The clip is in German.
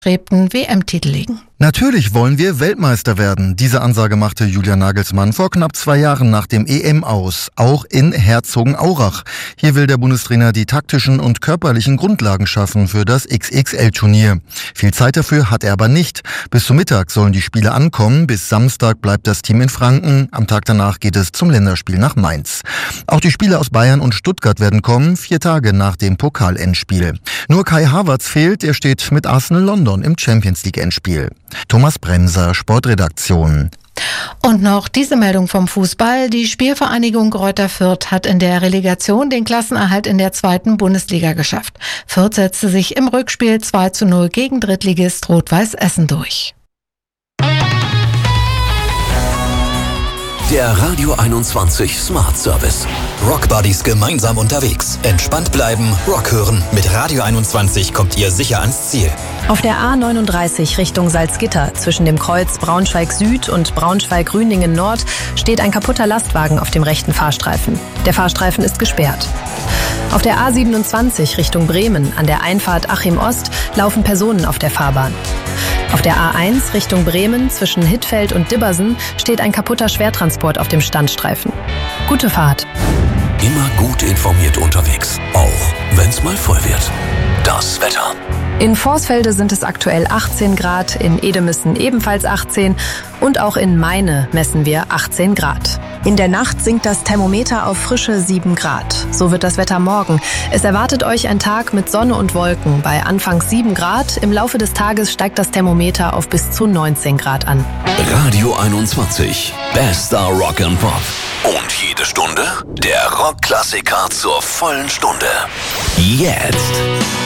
angestrebten WM-Titel liegen. Natürlich wollen wir Weltmeister werden. Diese Ansage machte Julian Nagelsmann vor knapp 2 Jahren nach dem EM aus, auch in Herzogenaurach. Hier will der Bundestrainer die taktischen und körperlichen Grundlagen schaffen für das XXL-Turnier. Viel Zeit dafür hat er aber nicht. Bis zum Mittag sollen die Spiele ankommen. Bis Samstag bleibt das Team in Franken. Am Tag danach geht es zum Länderspiel nach Mainz. Auch die Spiele aus Bayern und Stuttgart werden kommen, 4 Tage nach dem Pokal-Endspiel. Nur Kai Havertz fehlt, er steht mit Arsenal London im Champions-League-Endspiel. Thomas Bremser, Sportredaktion. Und noch diese Meldung vom Fußball. Die Spielvereinigung Greuther Fürth hat in der Relegation den Klassenerhalt in der 2. Bundesliga geschafft. Fürth setzte sich im Rückspiel 2:0 gegen Drittligist Rot-Weiß Essen durch. Der Radio 21 Smart Service. Rock Buddies gemeinsam unterwegs. Entspannt bleiben, Rock hören. Mit Radio 21 kommt ihr sicher ans Ziel. Auf der A39 Richtung Salzgitter zwischen dem Kreuz Braunschweig Süd und Braunschweig-Grüningen Nord steht ein kaputter Lastwagen auf dem rechten Fahrstreifen. Der Fahrstreifen ist gesperrt. Auf der A27 Richtung Bremen an der Einfahrt Achim Ost laufen Personen auf der Fahrbahn. Auf der A1 Richtung Bremen zwischen Hittfeld und Dibbersen steht ein kaputter Schwertransport auf dem Standstreifen. Gute Fahrt. Immer gut informiert unterwegs, auch wenn's mal voll wird. Das Wetter. In Vorsfelde sind es aktuell 18 Grad, in Edemissen ebenfalls 18 und auch in Meine messen wir 18 Grad. In der Nacht sinkt das Thermometer auf frische 7 Grad. So wird das Wetter morgen. Es erwartet euch ein Tag mit Sonne und Wolken bei anfangs 7 Grad. Im Laufe des Tages steigt das Thermometer auf bis zu 19 Grad an. Radio 21, bester Rock and Pop. Und jede Stunde der Rockklassiker zur vollen Stunde. Jetzt.